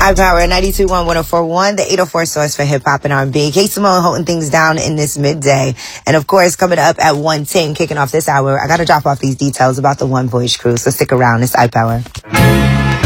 iPower 92.1 1041, the 804 source for hip hop and R&B. K Simone holding things down in this midday. And of course, coming up at 1:10, kicking off this hour, I got to drop off these details about the One Voice crew. So stick around. It's iPower.